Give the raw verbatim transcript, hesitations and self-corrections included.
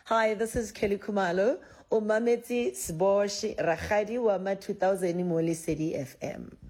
Hi, this is Kelly Kumalo, o mametse Sboshi Ragadi wa ma two thousand mo Lesedi F M.